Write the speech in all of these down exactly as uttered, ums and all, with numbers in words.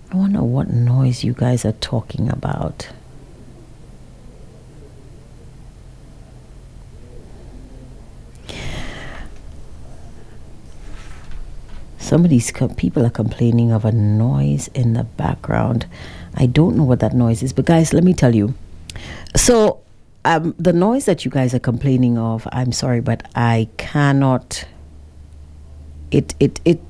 I wonder what noise you guys are talking about. Some of these co- people are complaining of a noise in the background. I don't know what that noise is, but guys, let me tell you. So, um, the noise that you guys are complaining of, I'm sorry, but I cannot. It, it, it.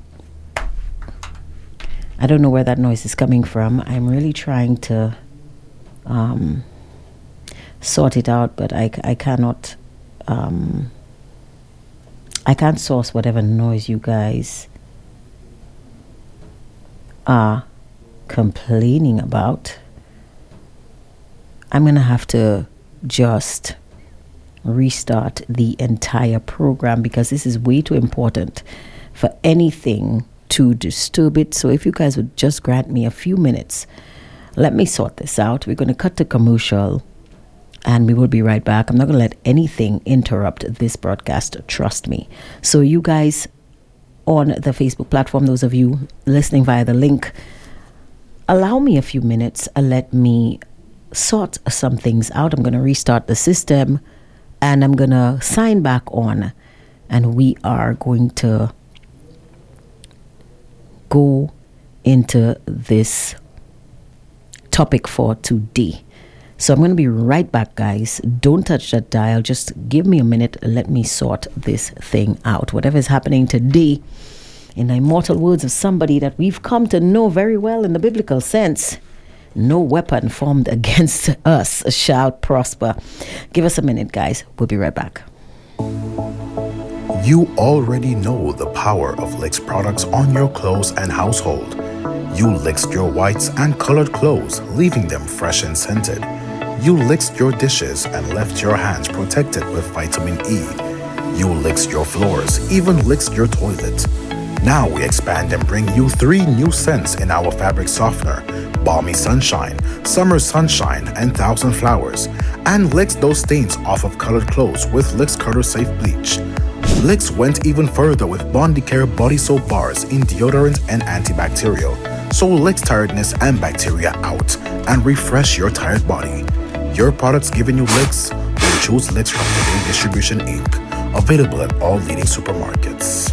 I don't know where that noise is coming from. I'm really trying to um, sort it out, but I, I cannot. Um, I can't source whatever noise you guys are complaining about. I'm gonna have to just restart the entire program because this is way too important for anything to disturb it. So if you guys would just grant me a few minutes, let me sort this out. We're going to cut to commercial and we will be right back. I'm not going to let anything interrupt this broadcast, trust me. So you guys on the Facebook platform, those of you listening via the link, allow me a few minutes and let me sort some things out. I'm going to restart the system and I'm going to sign back on, and we are going to go into this topic for today. So I'm going to be right back, guys. Don't touch that dial. Just give me a minute. Let me sort this thing out. Whatever is happening today, in the immortal words of somebody that we've come to know very well in the biblical sense, no weapon formed against us shall prosper. Give us a minute, guys. We'll be right back. You already know the power of Lix products on your clothes and household. You Lixed your whites and colored clothes, leaving them fresh and scented. You Lixed your dishes and left your hands protected with vitamin E. You Lixed your floors, even Lixed your toilet. Now we expand and bring you three new scents in our fabric softener: Balmy Sunshine, Summer Sunshine, and Thousand Flowers. And Lix those stains off of colored clothes with Lix Cutter Safe Bleach. Lix went even further with Bondicare body soap bars in deodorant and antibacterial. So Lix tiredness and bacteria out and refresh your tired body. Your products giving you Lix? Then choose Lix from Today Distribution Incorporated. Available at all leading supermarkets.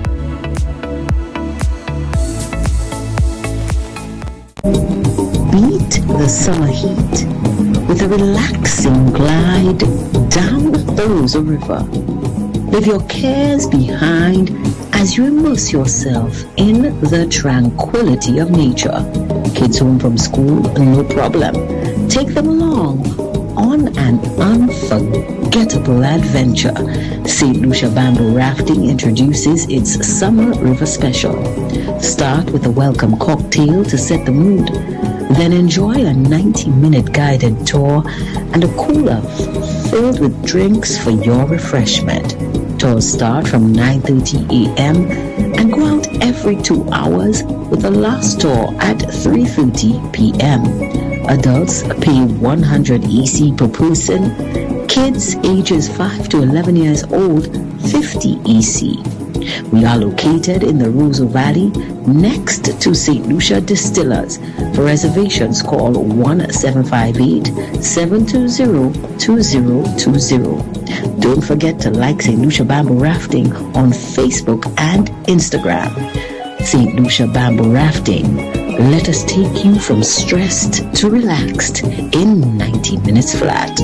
Beat the summer heat with a relaxing glide down the Rosa River. Leave your cares behind as you immerse yourself in the tranquility of nature. Kids home from school, no problem. Take them along on an unforgettable adventure. Saint Lucia Bamboo Rafting introduces its Summer River Special. Start with a welcome cocktail to set the mood. Then enjoy a ninety-minute guided tour and a cooler filled with drinks for your refreshment. Tours start from nine thirty a.m. and go out every two hours with the last tour at three thirty p.m. Adults pay one hundred E C per person. Kids ages five to eleven years old, fifty E C. We are located in the Roseau Valley next to Saint Lucia Distillers. For reservations, call one seven five eight, seven two zero, two zero two zero. Don't forget to like Saint Lucia Bamboo Rafting on Facebook and Instagram. Saint Lucia Bamboo Rafting. Let us take you from stressed to relaxed in ninety minutes flat.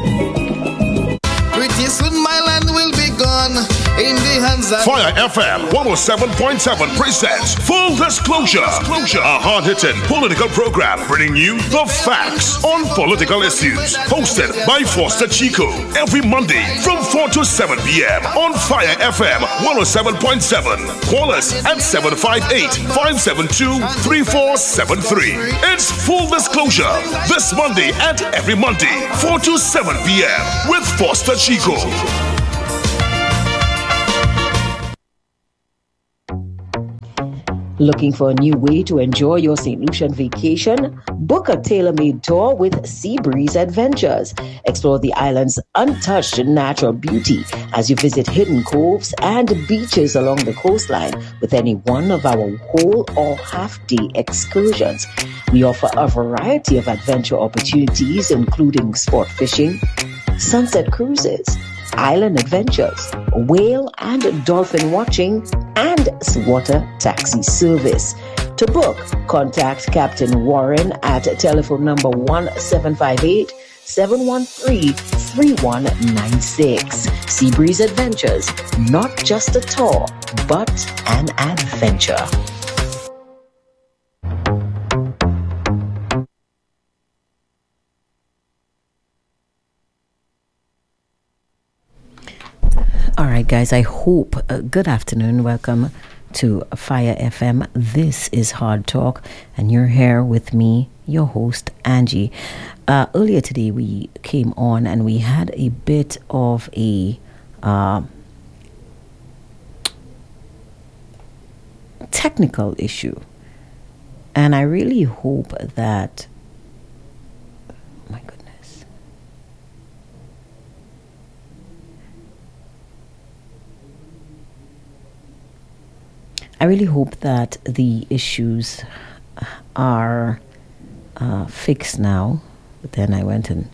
Pretty soon my land will be gone in the hands of Fire F M one oh seven point seven presents Full Disclosure, Disclosure, a hard-hitting political program bringing you the facts on political issues. Hosted by Foster Chico every Monday from four to seven p.m. on Fire F M one oh seven point seven. Call us at seven five eight, five seven two, three four seven three. It's Full Disclosure this Monday and every Monday, four to seven p.m. with Foster Chico. Looking for a new way to enjoy your Saint Lucian vacation? Book a tailor-made tour with Seabreeze Adventures. Explore the island's untouched natural beauty as you visit hidden coves and beaches along the coastline with any one of our whole or half-day excursions. We offer a variety of adventure opportunities, including sport fishing, sunset cruises, island adventures, whale and dolphin watching, and water taxi service. To book, contact Captain Warren at telephone number one seven five eight, seven one three, three one nine six. Seabreeze Adventures, not just a tour, but an adventure. All right, guys, I hope, uh, good afternoon. Welcome to Fire F M. This is Hard Talk, and you're here with me, your host, Angie. Uh, earlier today, we came on and we had a bit of a uh, technical issue. And I really hope that, my goodness. I really hope that the issues are uh, fixed now. But then I went and...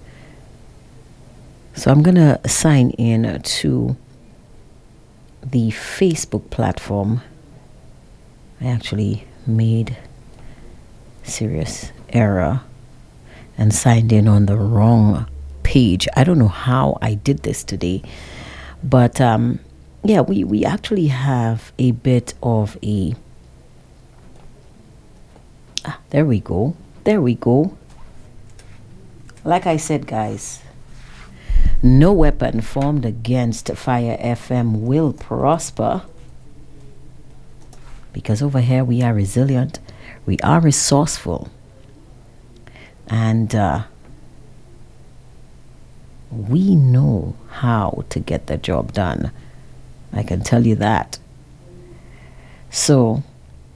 So I'm going to sign in to the Facebook platform. I actually made serious error and signed in on the wrong page. I don't know how I did this today. But... um. Yeah, we, we actually have a bit of a... Ah, there we go. There we go. Like I said, guys, no weapon formed against Fire F M will prosper. Because over here we are resilient. We are resourceful. And uh, we know how to get the job done. I can tell you that. So,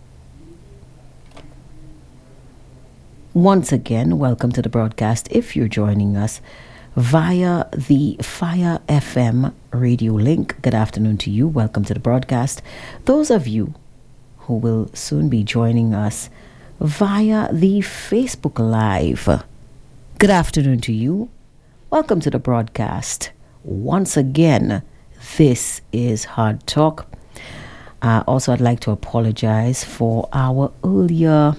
once again, welcome to the broadcast. If you're joining us via the Fire F M radio link, good afternoon to you. Welcome to the broadcast. Those of you who will soon be joining us via the Facebook Live, good afternoon to you. Welcome to the broadcast. Once again, this is Hard Talk. Uh, also, I'd like to apologize for our earlier...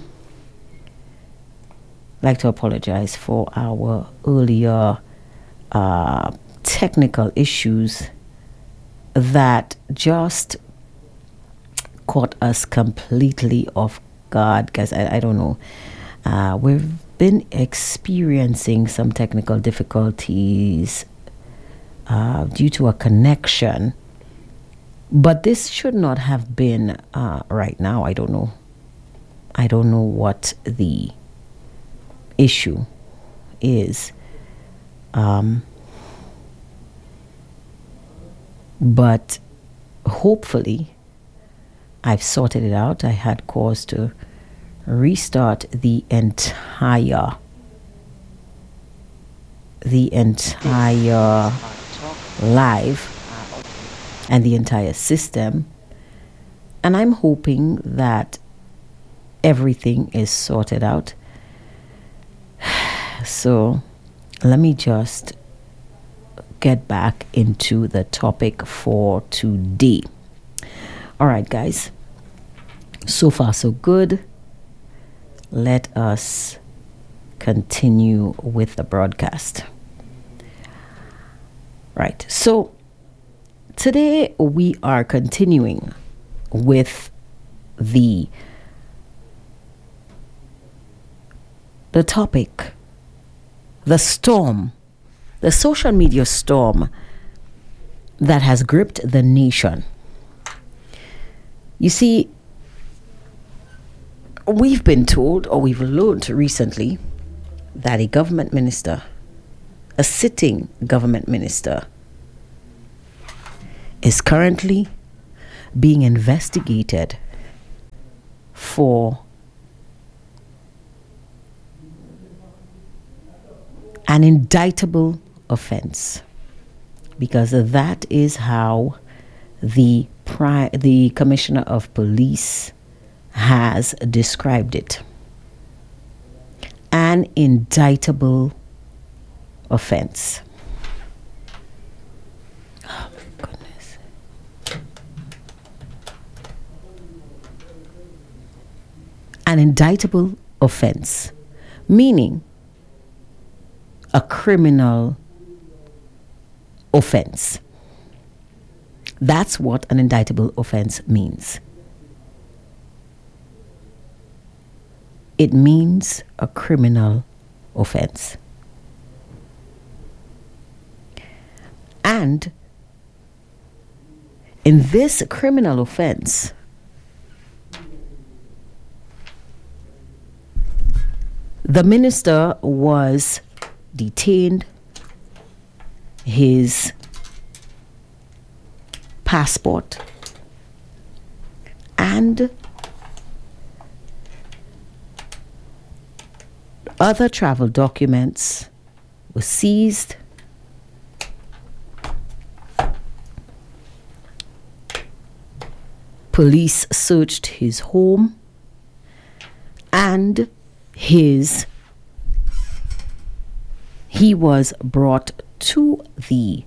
like to apologize for our earlier uh, technical issues that just caught us completely off guard. Guys, I, I don't know. Uh, we've been experiencing some technical difficulties Uh, due to a connection, but this should not have been uh, right now. I don't know. I don't know what the issue is, um, but hopefully I've sorted it out. I had cause to restart the entire, the entire. live and the entire system, and I'm hoping that everything is sorted out. So let me just get back into the topic for today. All right, guys, so far so good. Let us continue with the broadcast. Right, so today we are continuing with the the topic, the storm, the social media storm that has gripped the nation. You see, we've been told, or we've learned recently, that a government minister, a sitting government minister, is currently being investigated for an indictable offense, because that is how the pri- the Commissioner of Police has described it. An indictable offense. Oh my goodness. An indictable offense, meaning a criminal offense. That's what an indictable offense means. It means a criminal offense. And in this criminal offense, the minister was detained, his passport and other travel documents were seized. Police searched his home and his he was brought to the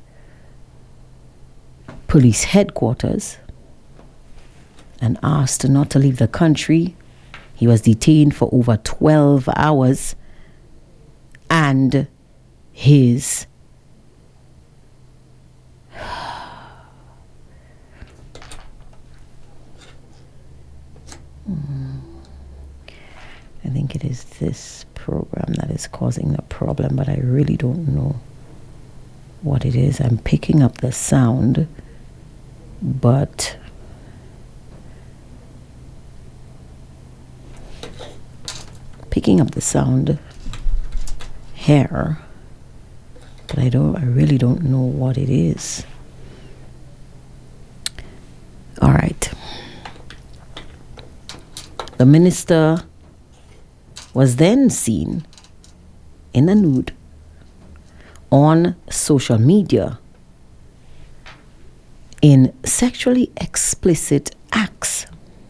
police headquarters and asked not to leave the country. He was detained for over twelve hours, and his I think it is this program that is causing the problem, but I really don't know what it is. I'm picking up the sound, but picking up the sound here, but I don't I really don't know what it is. All right. The minister was then seen in a nude on social media in sexually explicit acts.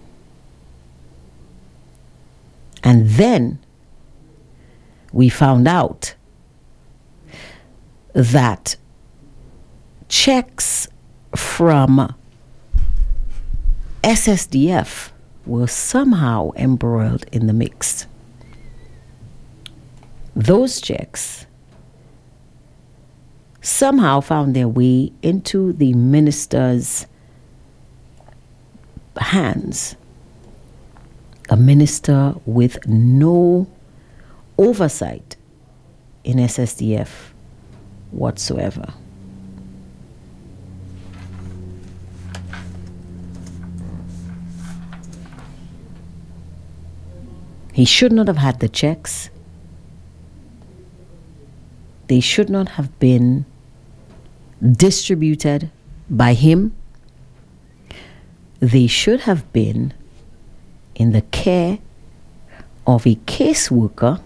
And then we found out that checks from S S D F were somehow embroiled in the mix. Those checks somehow found their way into the minister's hands. A minister with no oversight in S S D F whatsoever. He should not have had the checks. They should not have been distributed by him. They should have been in the care of a caseworker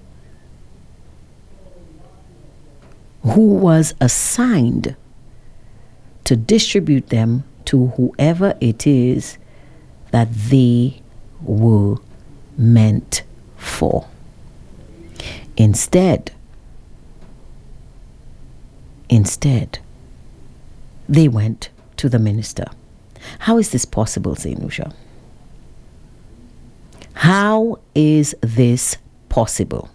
who was assigned to distribute them to whoever it is that they were meant for. Instead, instead, they went to the minister. How is this possible, Saint Lucia? How is this possible?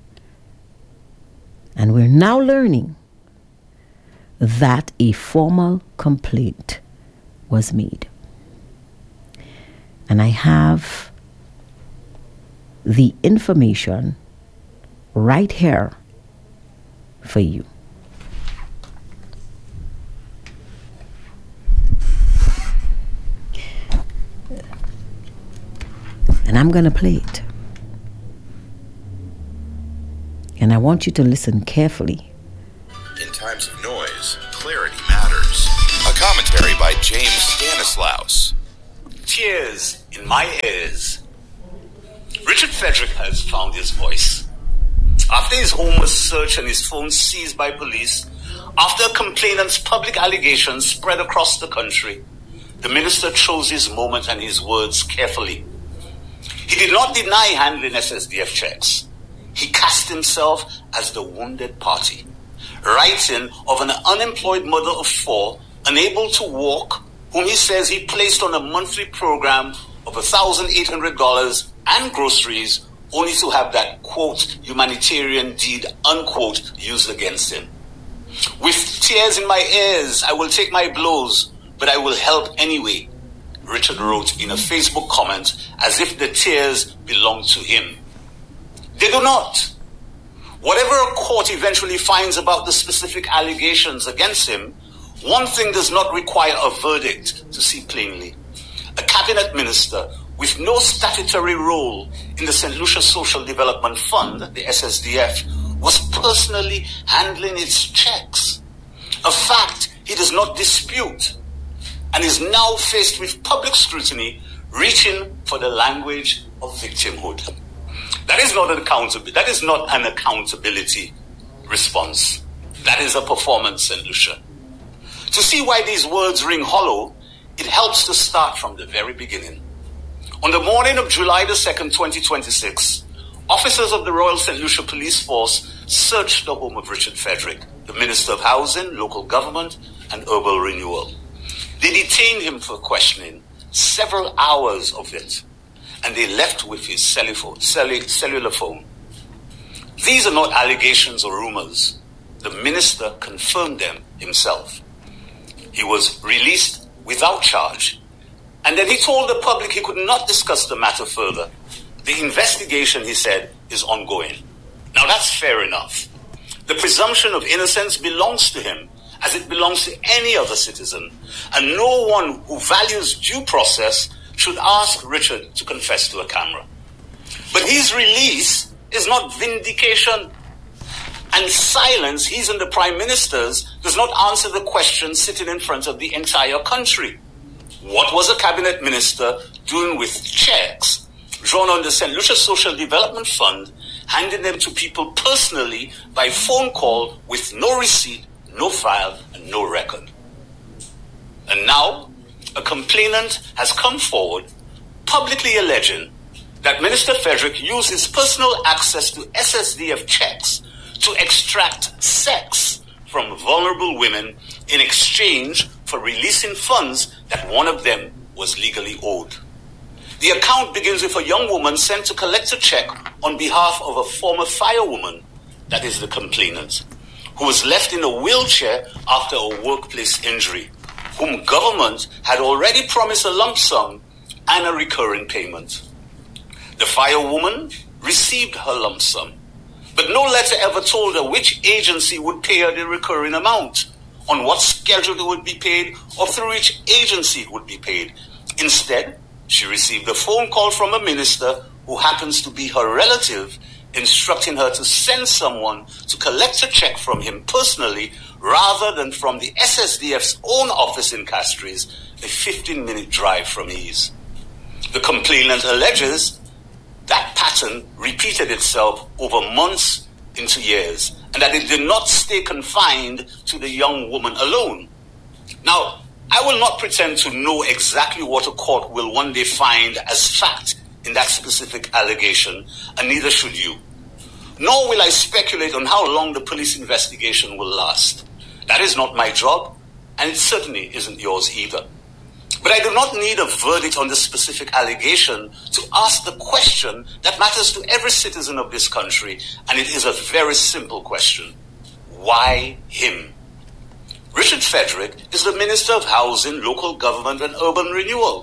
And we're now learning that a formal complaint was made. And I have the information right here for you. And I'm going to play it. And I want you to listen carefully. In times of noise, clarity matters. A commentary by James Stanislaus. Tears in my ears. Frederick has found his voice. After his home was searched and his phone seized by police, after a complainant's public allegations spread across the country, the minister chose his moment and his words carefully. He did not deny handling S S D F checks. He cast himself as the wounded party, writing of an unemployed mother of four, unable to walk, whom he says he placed on a monthly program of one thousand eight hundred dollars and groceries, only to have that, quote, humanitarian deed, unquote, used against him. With tears in my ears, I will take my blows, but I will help anyway, Richard wrote in a Facebook comment, as if the tears belonged to him. They do not. Whatever a court eventually finds about the specific allegations against him, one thing does not require a verdict to see plainly. A cabinet minister with no statutory role in the Saint Lucia Social Development Fund, the S S D F, was personally handling its checks. A fact he does not dispute, and is now faced with public scrutiny, reaching for the language of victimhood. That is not an accountability. That is not an accountability response. That is a performance, Saint Lucia. To see why these words ring hollow, it helps to start from the very beginning. On the morning of July the second, twenty twenty-six, officers of the Royal Saint Lucia Police Force searched the home of Richard Frederick, the Minister of Housing, Local Government, and Urban Renewal. They detained him for questioning, several hours of it, and they left with his cellular phone. These are not allegations or rumors. The minister confirmed them himself. He was released without charge, and then he told the public he could not discuss the matter further. The investigation, he said, is ongoing. Now that's fair enough. The presumption of innocence belongs to him, as it belongs to any other citizen, and no one who values due process should ask Richard to confess to a camera. But his release is not vindication, and silence, he's in the Prime Minister's, does not answer the question sitting in front of the entire country. What was a cabinet minister doing with checks drawn on the Saint Lucia Social Development Fund, handing them to people personally by phone call with no receipt, no file, and no record? And now, a complainant has come forward publicly alleging that Minister Frederick used his personal access to S S D F checks to extract sex from vulnerable women in exchange for releasing funds that one of them was legally owed. The account begins with a young woman sent to collect a check on behalf of a former firewoman, that is the complainant, who was left in a wheelchair after a workplace injury, whom government had already promised a lump sum and a recurring payment. The firewoman received her lump sum, but no letter ever told her which agency would pay her the recurring amount, on what schedule it would be paid, or through which agency it would be paid. Instead, she received a phone call from a minister who happens to be her relative, instructing her to send someone to collect a check from him personally rather than from the S S D F's own office in Castries, a fifteen-minute drive from Ease. The complainant alleges that pattern repeated itself over months into years, and that it did not stay confined to the young woman alone. Now, I will not pretend to know exactly what a court will one day find as fact in that specific allegation, and neither should you. Nor will I speculate on how long the police investigation will last. That is not my job, and it certainly isn't yours either. But I do not need a verdict on the specific allegation to ask the question that matters to every citizen of this country, and it is a very simple question. Why him? Richard Frederick is the Minister of Housing, Local Government, and Urban Renewal.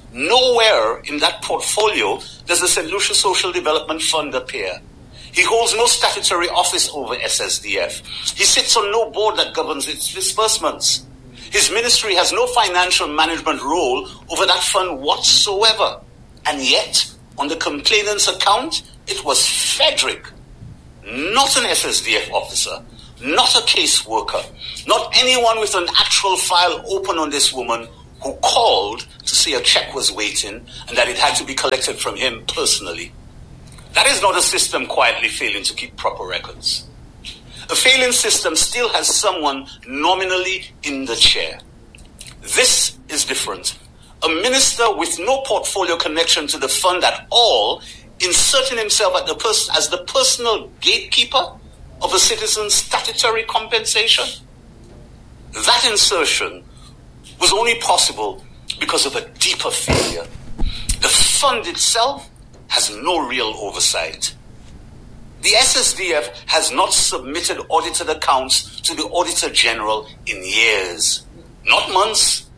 Nowhere in that portfolio does the Saint Lucia Social Development Fund appear. He holds no statutory office over S S D F. He sits on no board that governs its disbursements. His ministry has no financial management role over that fund whatsoever. And yet, on the complainant's account, it was Frederick, not an S S D F officer, not a caseworker, not anyone with an actual file open on this woman, who called to say a check was waiting and that it had to be collected from him personally. That is not a system quietly failing to keep proper records. A failing system still has someone nominally in the chair. This is different. A minister with no portfolio connection to the fund at all, inserting himself at the pers- as the personal gatekeeper of a citizen's statutory compensation. That insertion was only possible because of a deeper failure. The fund itself has no real oversight. The S S D F has not submitted audited accounts to the Auditor General in years. Not months,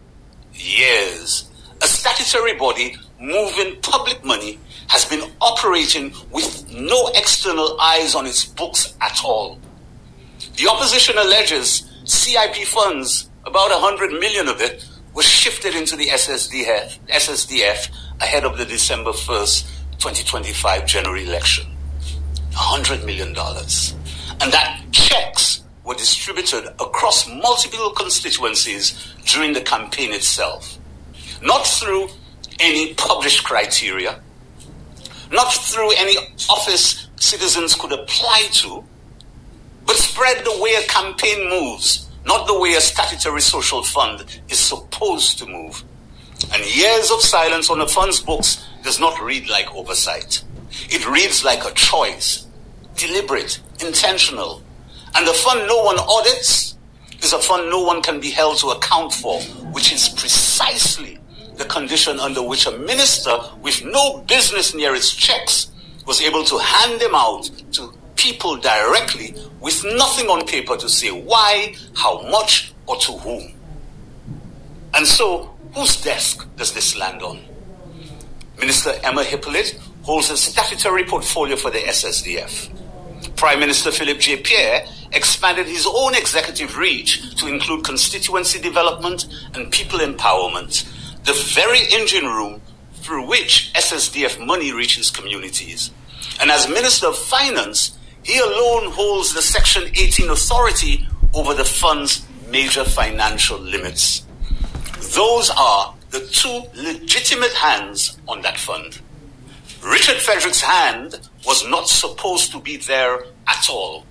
years. A statutory body moving public money has been operating with no external eyes on its books at all. The opposition alleges C I P funds, about one hundred million of it, was shifted into the S S D F, S S D F ahead of the December first, twenty twenty-five general election. one hundred million dollars. And that checks were distributed across multiple constituencies during the campaign itself. Not through any published criteria, not through any office citizens could apply to, but spread the way a campaign moves, not the way a statutory social fund is supposed to move. And years of silence on the fund's books does not read like oversight. It reads like a choice, deliberate, intentional. And the fund no one audits is a fund no one can be held to account for, which is precisely the condition under which a minister with no business near its checks was able to hand them out to people directly with nothing on paper to say why, how much, or to whom. And so, whose desk does this land on? Minister Emma Hippolyte holds a statutory portfolio for the S S D F. Prime Minister Philip J. Pierre expanded his own executive reach to include constituency development and people empowerment, the very engine room through which S S D F money reaches communities. And as Minister of Finance, he alone holds the Section eighteen authority over the fund's major financial limits. Those are the two legitimate hands on that fund. Richard Frederick's hand was not supposed to be there at all.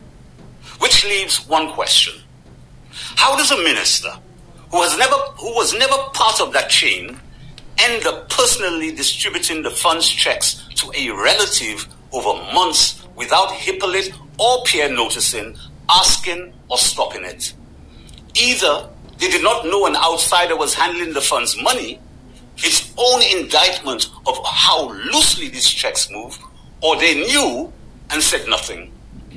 Which leaves one question. How does a minister who has never, who was never part of that chain end up personally distributing the fund's checks to a relative over months without Hippolyte or Pierre noticing, asking, or stopping it? Either they did not know an outsider was handling the fund's money, its own indictment of how loosely these checks move, or they knew and said nothing.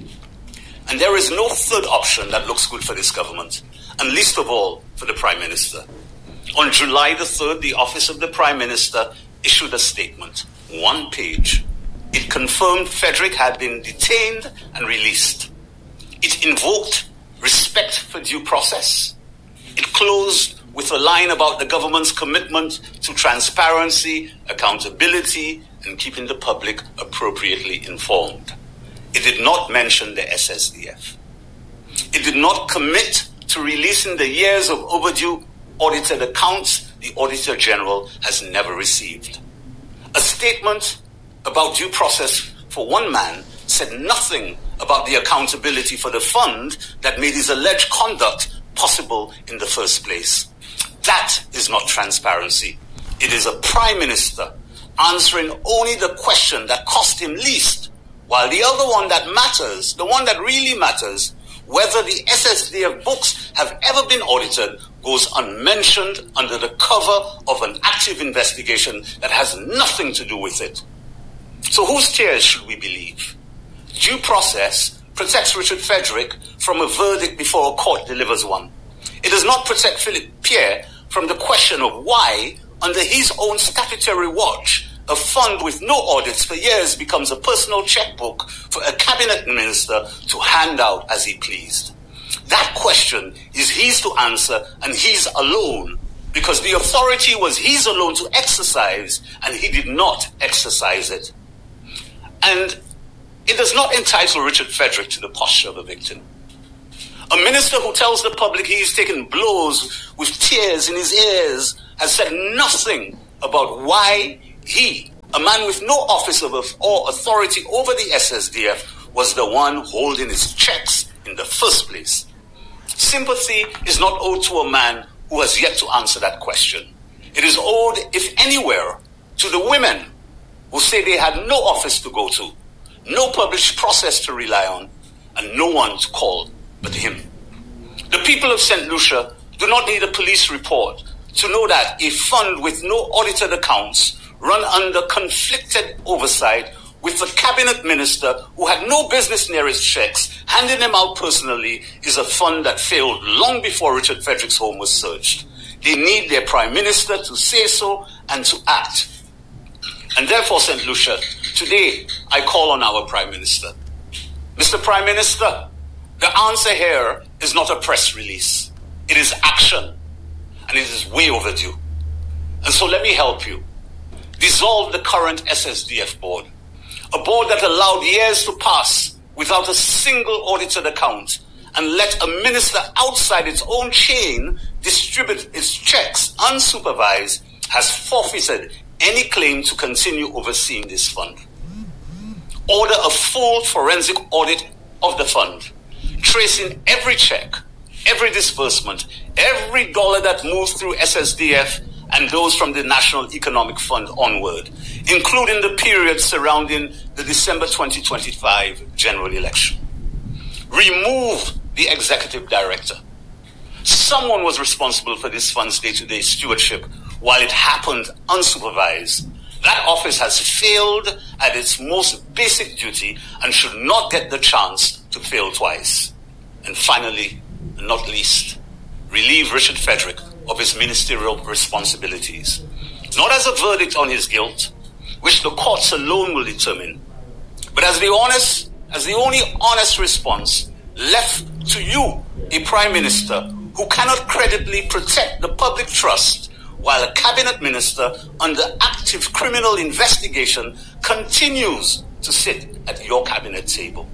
And there is no third option that looks good for this government, and least of all for the Prime Minister. On July the third, the Office of the Prime Minister issued a statement, one page. It confirmed Frederick had been detained and released. It invoked respect for due process. It closed with a line about the government's commitment to transparency, accountability, and keeping the public appropriately informed. It did not mention the S S D F. It did not commit to releasing the years of overdue audited accounts the Auditor General has never received. A statement about due process for one man said nothing about the accountability for the fund that made his alleged conduct possible in the first place. That is not transparency. It is a Prime Minister answering only the question that cost him least, while the other one that matters, the one that really matters, whether the S S D F books have ever been audited, goes unmentioned under the cover of an active investigation that has nothing to do with it. So whose tears should we believe? Due process protects Richard Frederick from a verdict before a court delivers one. It does not protect Philip Pierre from the question of why, under his own statutory watch, a fund with no audits for years becomes a personal checkbook for a cabinet minister to hand out as he pleased. That question is his to answer, and his alone, because the authority was his alone to exercise, and he did not exercise it. And it does not entitle Richard Frederick to the posture of a victim. A minister who tells the public he is taking blows with tears in his ears has said nothing about why he a man with no office of, or authority over the S S D F, was the one holding its checks in the first place? Sympathy is not owed to a man who has yet to answer that question. It is owed, if anywhere, to the women who say they had no office to go to, no published process to rely on, and no one to call but him. The people of Saint Lucia do not need a police report to know that a fund with no audited accounts, run under conflicted oversight, with a cabinet minister who had no business near his checks, handing them out personally, is a fund that failed long before Richard Frederick's home was searched. They need their prime minister to say so and to act. And therefore, Saint Lucia, today I call on our prime minister. Mister Prime Minister, the answer here is not a press release. It is action, and it is way overdue. And so let me help you. Dissolve the current S S D F board, a board that allowed years to pass without a single audited account, and let a minister outside its own chain distribute its checks unsupervised, has forfeited any claim to continue overseeing this fund. Order a full forensic audit of the fund, tracing every check, every disbursement, every dollar that moves through S S D F and those from the National Economic Fund onward, including the period surrounding the December twenty twenty-five general election. Remove the executive director. Someone was responsible for this fund's day-to-day stewardship while it happened unsupervised. That office has failed at its most basic duty and should not get the chance to fail twice. And finally, and not least, relieve Richard Frederick of his ministerial responsibilities, not as a verdict on his guilt, which the courts alone will determine, but as the honest, as the only honest response left to you, a prime minister who cannot credibly protect the public trust while a cabinet minister under active criminal investigation continues to sit at your cabinet table.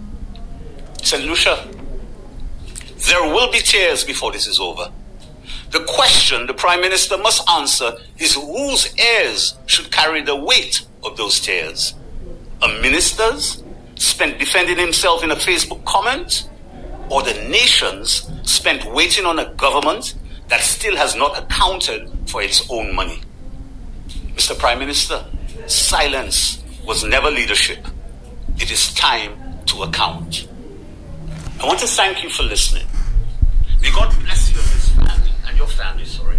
Saint Lucia, there will be tears before this is over. The question the Prime Minister must answer is whose heirs should carry the weight of those tears? A minister's spent defending himself in a Facebook comment, or the nation's spent waiting on a government that still has not accounted for its own money? Mister Prime Minister, silence was never leadership. It is time to account. I want to thank you for listening. May God bless you and this family and your family, sorry.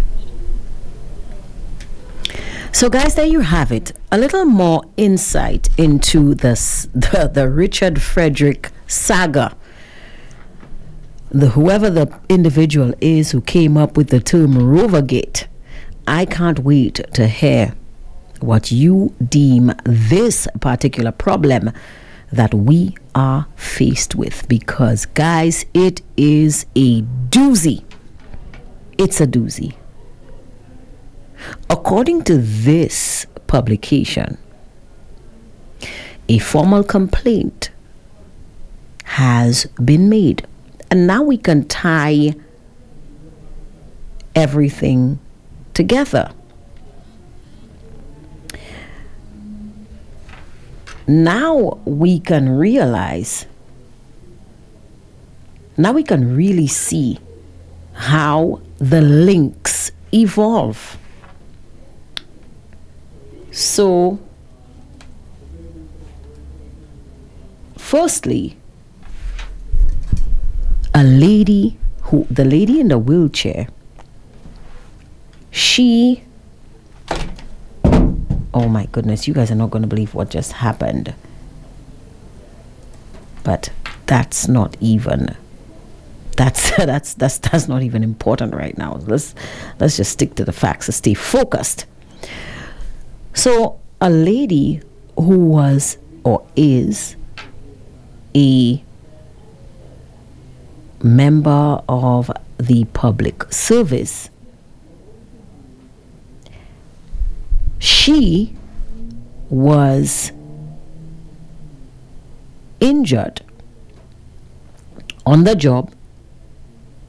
So guys, there you have it. A little more insight into this, the, the Richard Frederick saga. The whoever the individual is who came up with the term Rovergate. I can't wait to hear what you deem this particular problem that we are faced with, because guys, it is a doozy. It's a doozy. According to this publication, a formal complaint has been made, and now we can tie everything together. Now we can realize, now we can really see how the links evolve. So, firstly, a lady who, the lady in the wheelchair, she, oh my goodness, you guys are not going to believe what just happened. But that's not even, that's that's that's that's not even important right now. Let's let's just stick to the facts and stay focused. So a lady who was or is a member of the public service, she was injured on the job.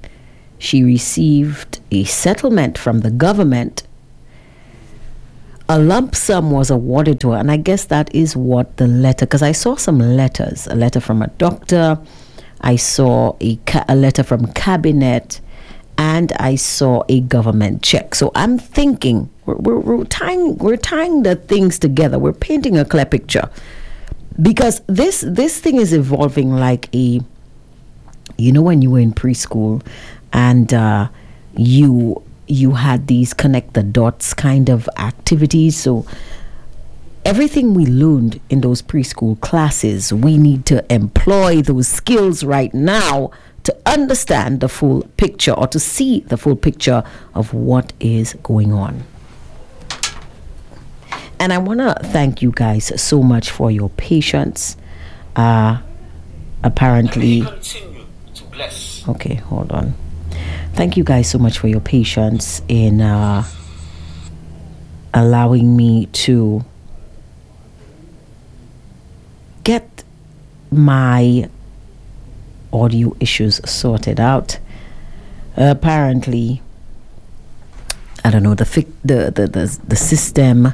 She received a settlement from the government a lump sum was awarded to her, and I guess that is what the letter, because I saw some letters, a letter from a doctor, I saw a, ca- a letter from cabinet, and I saw a government check. So I'm thinking we're, we're, we're tying we're tying the things together. We're painting a clear picture, because this this thing is evolving like a, you know, when you were in preschool and uh, you you had these connect the dots kind of activities. So everything we learned in those preschool classes, we need to employ those skills right now to understand the full picture, or to see the full picture of what is going on. And I want to thank you guys so much for your patience. Uh, apparently, continue to bless. Okay, hold on. Thank you guys so much for your patience in uh, allowing me to get my audio issues sorted out. Uh, apparently, I don't know, the, fi- the the the the system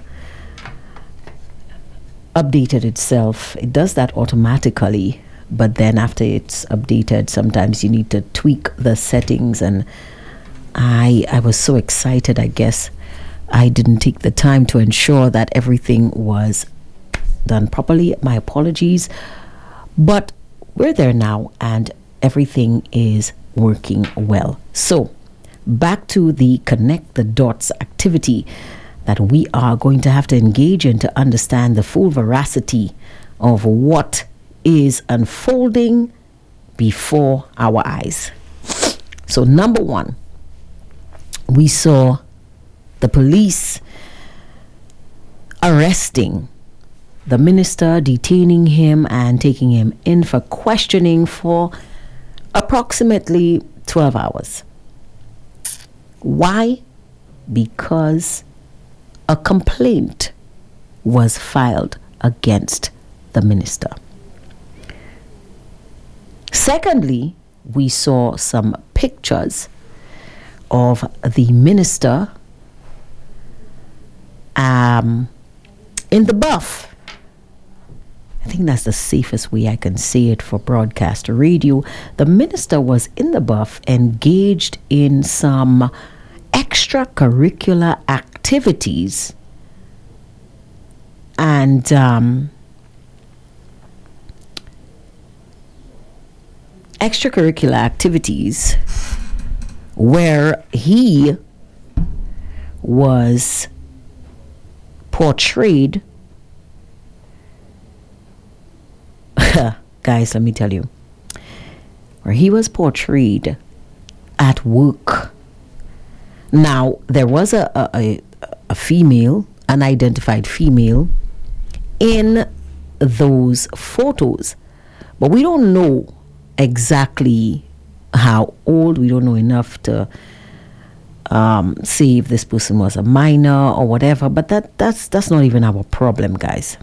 updated itself. It does that automatically, but then after it's updated, sometimes you need to tweak the settings, and I I was so excited. I guess I didn't take the time to ensure that everything was done properly. My apologies, but we're there now and everything is working well. So back to the connect the dots activity that we are going to have to engage in to understand the full veracity of what is unfolding before our eyes. So number one, we saw the police arresting the minister, detaining him and taking him in for questioning for approximately twelve hours. Why? Because a complaint was filed against the minister. Secondly, we saw some pictures of the minister um, in the buff. I think that's the safest way I can say it for broadcast radio. The minister was in the buff, engaged in some extracurricular activities, and um, extracurricular activities where he was portrayed. Guys, let me tell you, where he was portrayed at work. Now, there was a, a, a female, unidentified female, in those photos, but we don't know exactly how old. We don't know enough to um, say if this person was a minor or whatever, but that that's that's not even our problem, guys.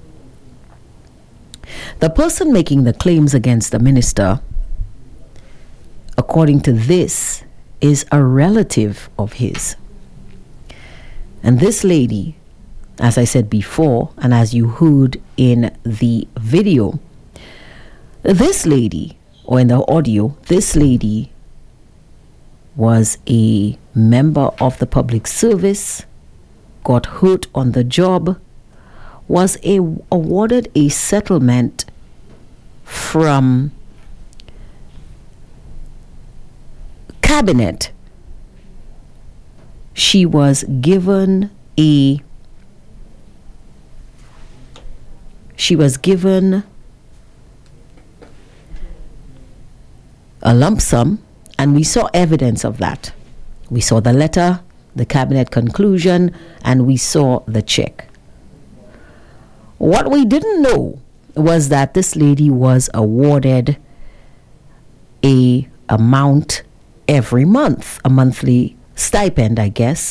The person making the claims against the minister, according to this, is a relative of his. And this lady, as I said before, and as you heard in the video, this lady, or in the audio, this lady was a member of the public service, got hurt on the job, was a, awarded a settlement from cabinet. She was given a she was given a lump sum, and we saw evidence of that. We saw the letter, the cabinet conclusion, and we saw the check. What we didn't know was that this lady was awarded a amount every month, a monthly stipend, I guess.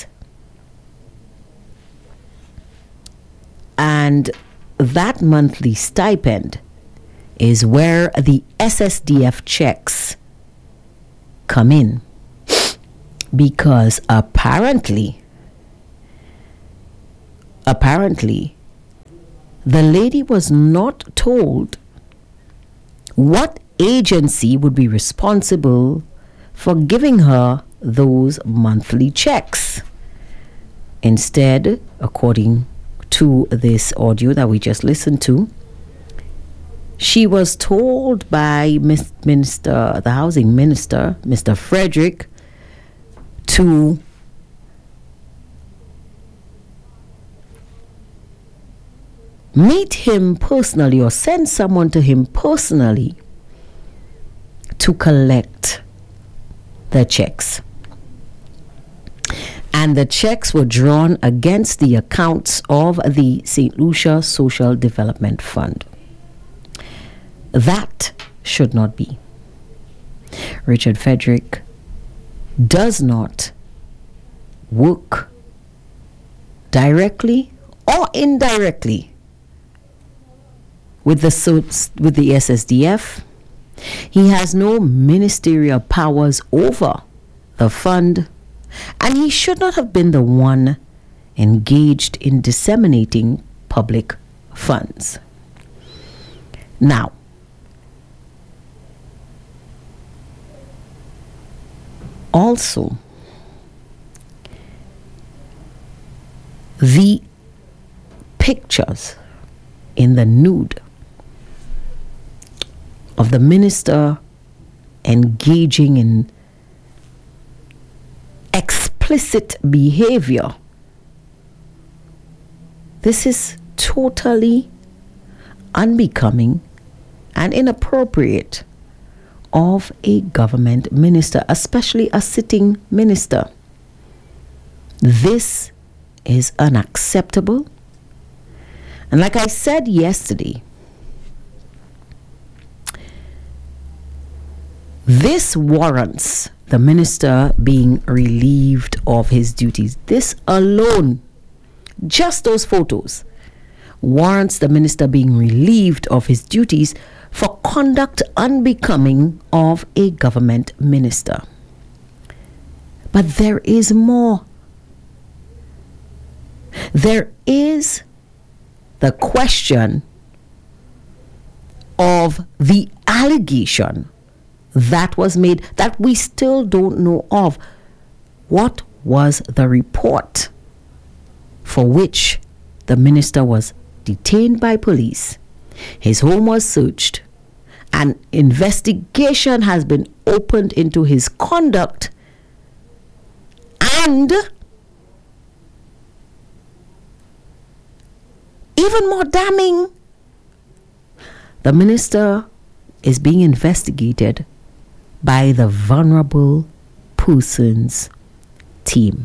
And that monthly stipend is where the S S D F checks come in, because apparently apparently, the lady was not told what agency would be responsible for giving her those monthly checks. Instead, according to this audio that we just listened to, she was told by Minister, the Housing Minister, Mister Frederick, to meet him personally or send someone to him personally to collect the checks. And the checks were drawn against the accounts of the Saint Lucia Social Development Fund. That should not be. Richard Frederick does not work directly or indirectly with the with the S S D F. He has no ministerial powers over the fund, and he should not have been the one engaged in disseminating public funds. Now, also, the pictures in the nude of the minister engaging in explicit behavior. This is totally unbecoming and inappropriate of a government minister, especially a sitting minister. This is unacceptable. And like I said yesterday, this warrants the minister being relieved of his duties. This alone, just those photos, warrants the minister being relieved of his duties for conduct unbecoming of a government minister. But there is more. There is the question of the allegation that was made that we still don't know of. What was the report for which the minister was detained by police? His home was searched. An investigation has been opened into his conduct, and even more damning, the minister is being investigated by the Vulnerable Persons Team.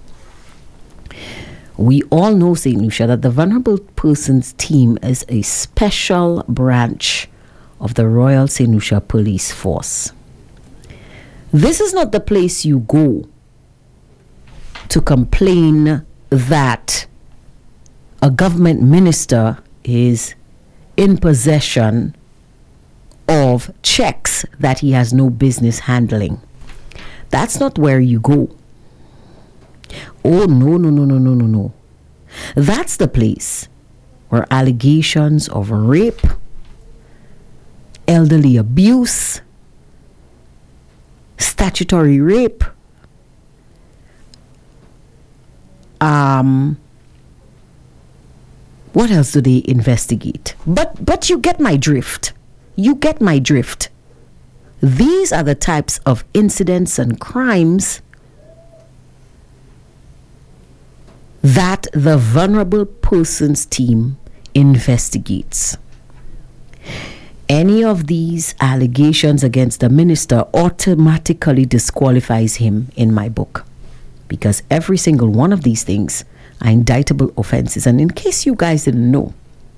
We all know, Saint Lucia, that the Vulnerable Persons Team is a special branch of the Royal Saint Lucia Police Force. This is not the place you go to complain that a government minister is in possession of checks that he has no business handling. That's not where you go. Oh, no, no, no, no, no, no, no. That's the place where allegations of rape, elderly abuse, statutory rape, um, what else do they investigate? But but you get my drift. You get my drift. These are the types of incidents and crimes that the Vulnerable Persons Team investigates. Any of these allegations against the minister automatically disqualifies him in my book, because every single one of these things are indictable offenses. And in case you guys didn't know,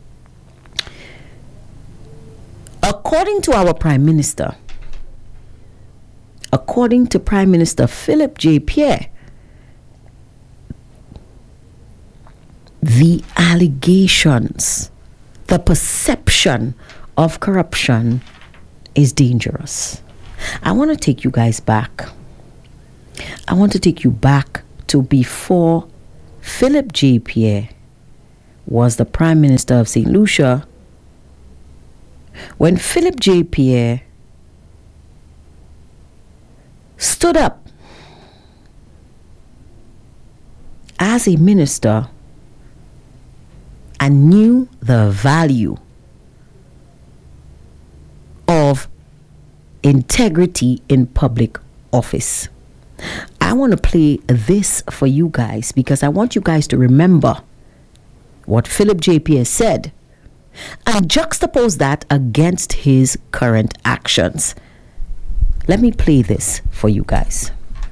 according to our Prime Minister, according to Prime Minister Philip J. Pierre, the allegations, the perception of corruption is dangerous. I want to take you guys back. I want to take you back to before Philip J. Pierre was the Prime Minister of Saint Lucia when Philip J. Pierre stood up as a minister and knew the value of integrity in public office. I want to play this for you guys because I want you guys to remember what Philip J. Pierre said and juxtapose that against his current actions. Let me play this for you guys.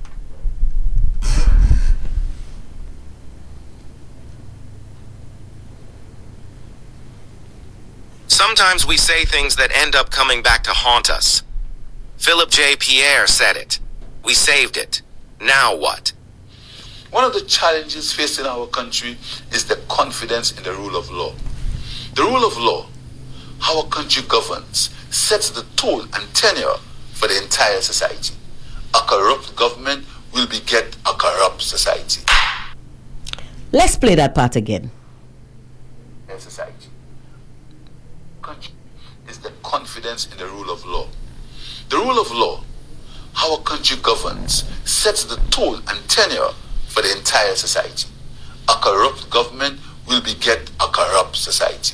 Sometimes we say things that end up coming back to haunt us. Philip J. Pierre said it. We saved it. Now what? One of the challenges facing our country is the confidence in the rule of law. The rule of law, how a country governs, sets the tone and tenure for the entire society. A corrupt government will beget a corrupt society. Let's play that part again. Society. Country is the confidence in the rule of law. The rule of law, how a country governs, sets the tone and tenure for the entire society. A corrupt government will beget a corrupt society.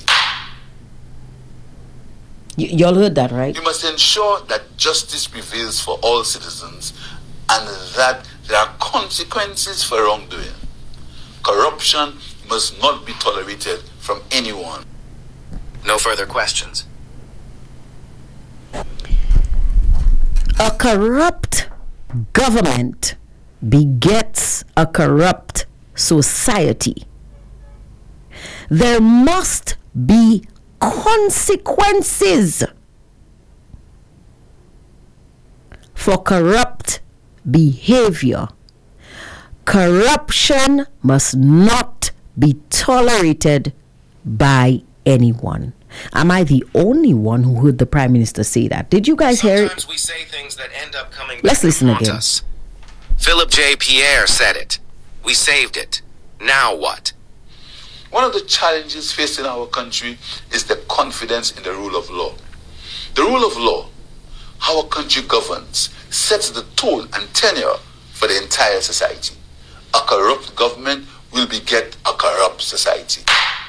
Y- y'all heard that, right? You must ensure that justice prevails for all citizens and that there are consequences for wrongdoing. Corruption must not be tolerated from anyone. No further questions. A corrupt government begets a corrupt society. There must be consequences for corrupt behavior. Corruption must not be tolerated by anyone. Am I the only one who heard the Prime Minister say that? Did you guys hear it? Sometimes we say things that end up coming Let's back listen to haunt again. us. Philip J. Pierre said it. We saved it. Now what? One of the challenges facing our country is the confidence in the rule of law. The rule of law, how a country governs, sets the tone and tenure for the entire society. A corrupt government will beget a corrupt society.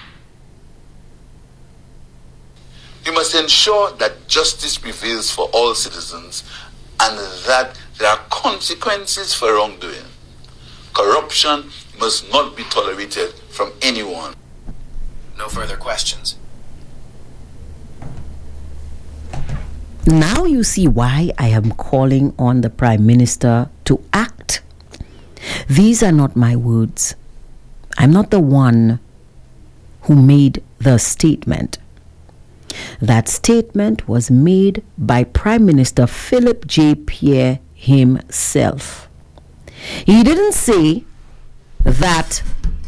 You must ensure that justice prevails for all citizens and that there are consequences for wrongdoing. Corruption must not be tolerated from anyone. No further questions. Now you see why I am calling on the Prime Minister to act. These are not my words. I'm not the one who made the statement. That statement was made by Prime Minister Philip J. Pierre himself. He didn't say that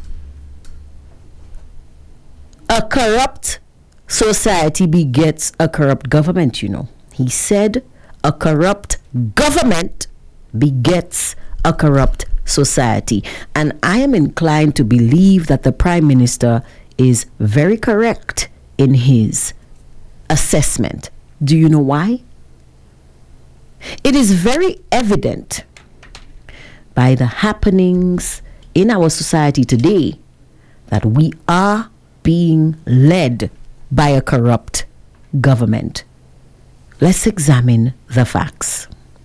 a corrupt society begets a corrupt government, you know. He said a corrupt government begets a corrupt society. And I am inclined to believe that the Prime Minister is very correct in his assessment. Do you know why? It is very evident by the happenings in our society today that we are being led by a corrupt government. Let's examine the facts.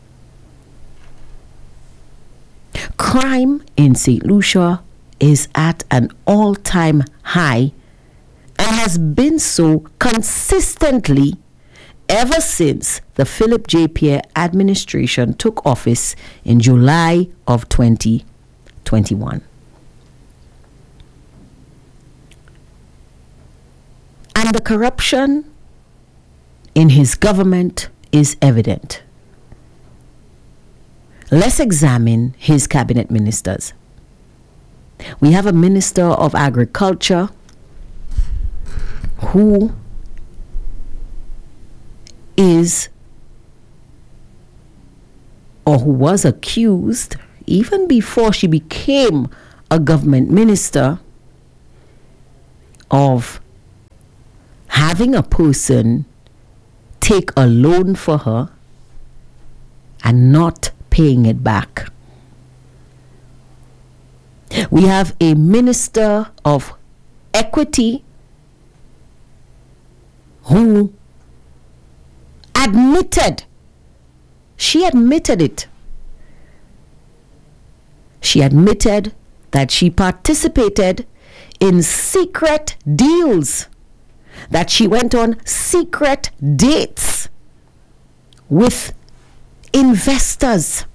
Crime in Saint Lucia is at an all-time high and has been so consistently ever since the Philip J. Pierre administration took office in July of twenty twenty-one. And the corruption in his government is evident. Let's examine his cabinet ministers. We have a minister of agriculture who is or who was accused even before she became a government minister of having a person take a loan for her and not paying it back. We have a minister of equity who admitted, she admitted it. She admitted that she participated in secret deals, that she went on secret dates with investors.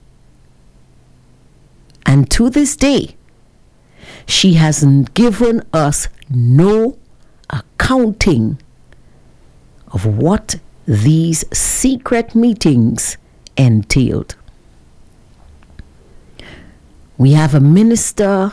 And to this day, she has given us no accounting of what these secret meetings entailed. We have a minister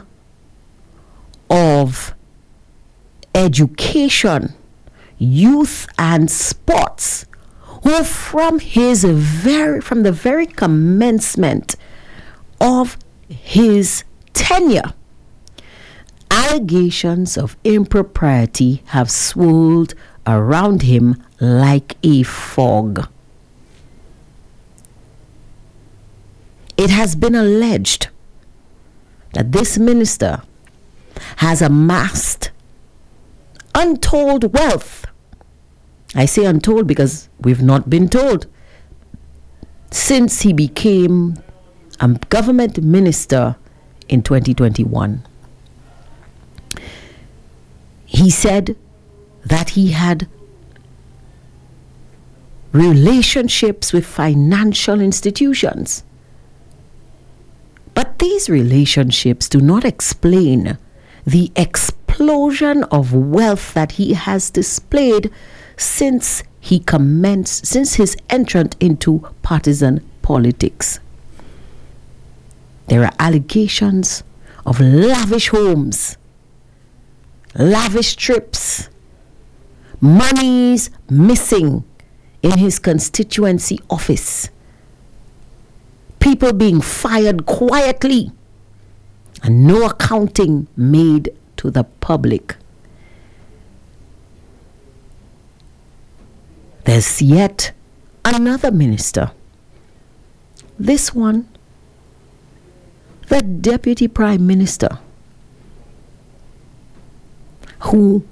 of education, youth and sports, who from his very from the very commencement of his tenure, allegations of impropriety have swirled around him like a fog. It has been alleged that this minister has amassed untold wealth. I say untold because we've not been told. Since he became a government minister in twenty twenty-one. He said that he had relationships with financial institutions. But these relationships do not explain the explosion of wealth that he has displayed since he commenced, since his entrance into partisan politics. There are allegations of lavish homes, lavish trips, monies missing in his constituency office, people being fired quietly, and no accounting made to the public. There's yet another minister. This one, the Deputy Prime Minister, who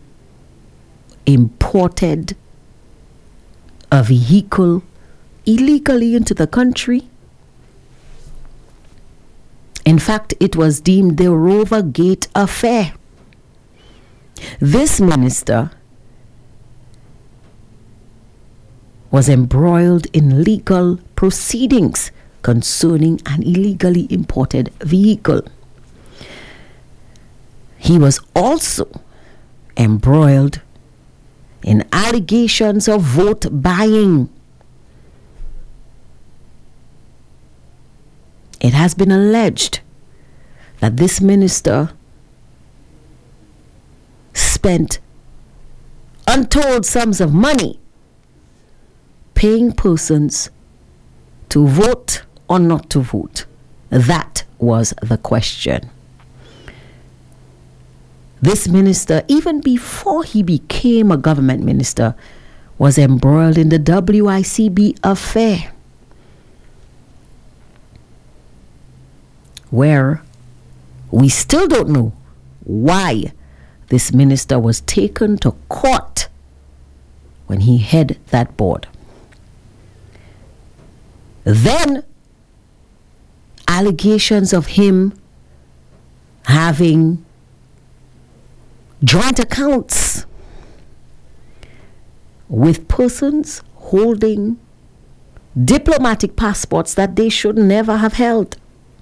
imported a vehicle illegally into the country. In fact, it was deemed the Rover Gate affair. This minister was embroiled in legal proceedings concerning an illegally imported vehicle. He was also embroiled in allegations of vote buying. It has been alleged that this minister spent untold sums of money paying persons to vote or not to vote. That was the question. This minister, even before he became a government minister, was embroiled in the W I C B affair, where we still don't know why this minister was taken to court when he had that board. Then allegations of him having joint accounts with persons holding diplomatic passports that they should never have held.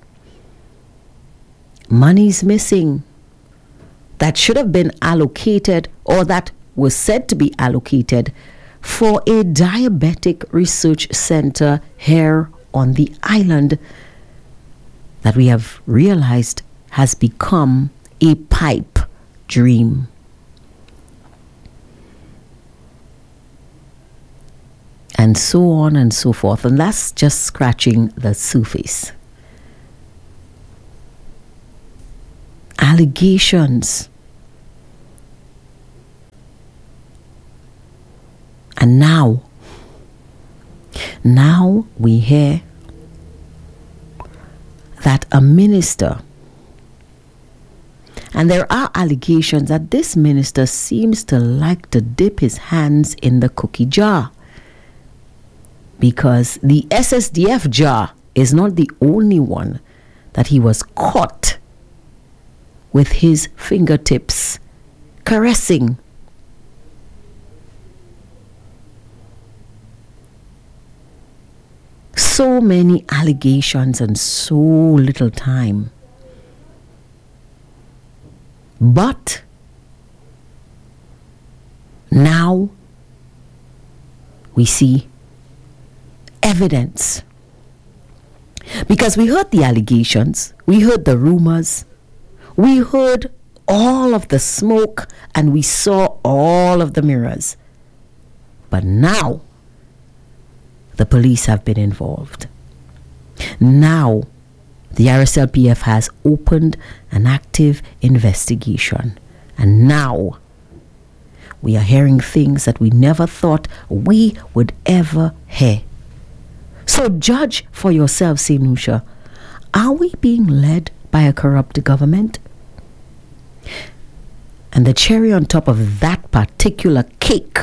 Money's missing that should have been allocated, or that was said to be allocated, for a diabetic research center here on the island that we have realized has become a pipe dream. And so on and so forth. And that's just scratching the surface. Allegations And now, now we hear that a minister, and there are allegations that this minister seems to like to dip his hands in the cookie jar, because the S S D F jar is not the only one that he was caught with his fingertips caressing. So many allegations and so little time. But now we see evidence. Because we heard the allegations, we heard the rumors, we heard all of the smoke, and we saw all of the mirrors. But now the police have been involved. Now the R S L P F has opened an active investigation. And now we are hearing things that we never thought we would ever hear. So judge for yourself, Saint Lucia. Are we being led by a corrupt government? And the cherry on top of that particular cake,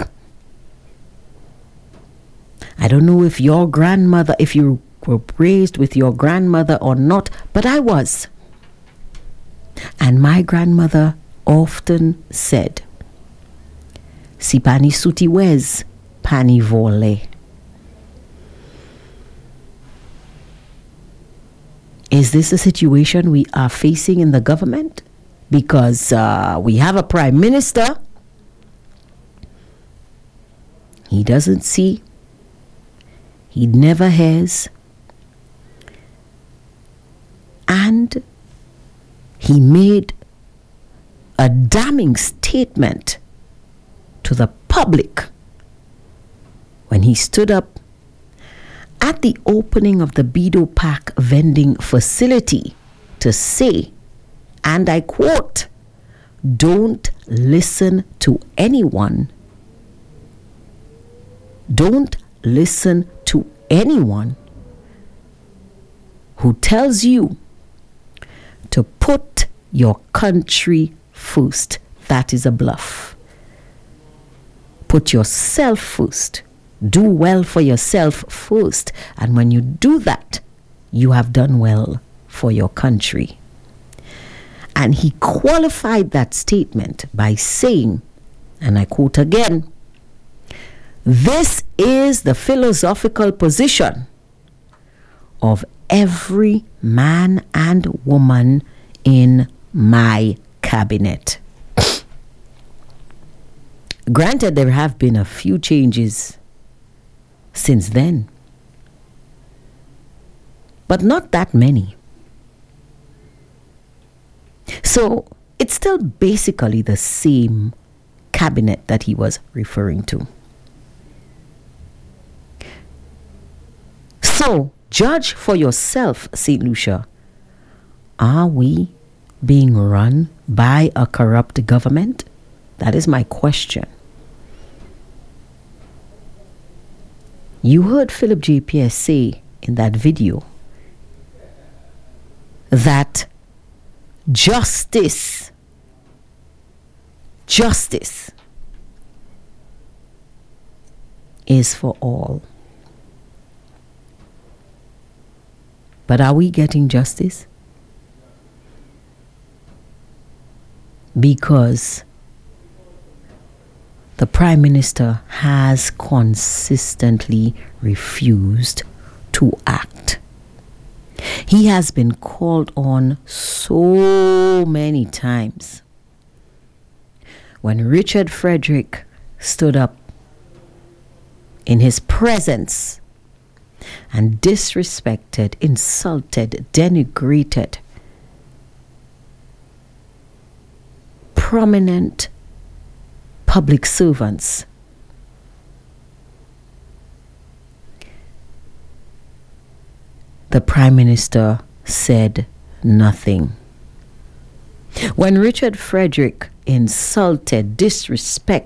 I don't know if your grandmother, if you were raised with your grandmother or not, but I was. And my grandmother often said, Si pani suti wez, pani vole. Is this a situation we are facing in the government? Because uh, we have a prime minister. He doesn't see. He never hears. And he made a damning statement to the public when he stood up at the opening of the Bido Pack vending facility to say, and I quote, "Don't listen to anyone. Don't listen to anyone who tells you to put your country first. That is a bluff. Put yourself first. Do well for yourself first. And when you do that, you have done well for your country." And he qualified that statement by saying, and I quote again, "This is the philosophical position of every man and woman in my cabinet." Granted, there have been a few changes since then, but not that many. So it's still basically the same cabinet that he was referring to. So judge for yourself, Saint Lucia. Are we being run by a corrupt government? That is my question. You heard Philip J. Pierce say in that video that justice, justice is for all. But are we getting justice? Because the Prime Minister has consistently refused to act. He has been called on so many times. When Richard Frederick stood up in his presence and disrespected, insulted, denigrated prominent public servants, the Prime Minister said nothing. When Richard Frederick insulted, disrespected